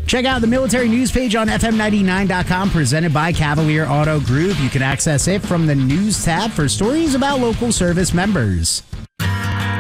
Check out the military news page on FM99.com, presented by Cavalier Auto Group. You can access it from the news tab for stories about local service members.